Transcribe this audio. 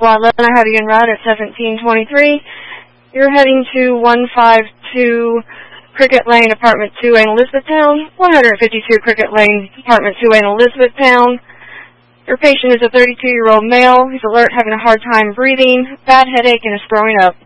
Squad 11, I have you en route at 1723. You're heading to 152 Cricket Lane, Apartment 2A in Elizabethtown. 152 Cricket Lane, Apartment 2A in Elizabethtown. Your patient is a 32-year-old male. He's alert, having a hard time breathing, bad headache, and is throwing up.